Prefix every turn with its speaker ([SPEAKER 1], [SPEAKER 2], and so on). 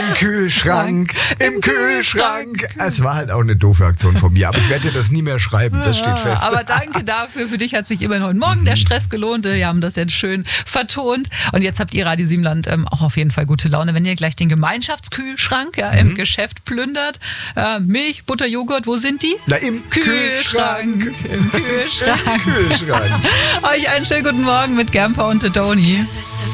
[SPEAKER 1] Im Kühlschrank, im Kühlschrank. Es war halt auch eine doofe Aktion von mir, aber ich werde dir das nie mehr schreiben, das steht fest.
[SPEAKER 2] Aber danke dafür, für dich hat sich immerhin heute Morgen der Stress gelohnt. Wir haben das jetzt schön vertont und jetzt habt ihr Radio Siebenland auch auf jeden Fall gute Laune, wenn ihr gleich den Gemeinschaftskühlschrank im Geschäft plündert. Milch, Butter, Joghurt, wo sind die?
[SPEAKER 1] Na, im Kühlschrank.
[SPEAKER 2] Im Kühlschrank.
[SPEAKER 1] Im Kühlschrank.
[SPEAKER 2] Euch einen schönen guten Morgen mit Gamper und Toni.